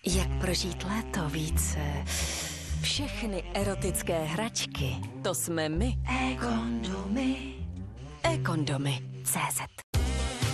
Jak prožít léto více? Všechny erotické hračky, to jsme my. E-kondomy. E-kondomy. CZ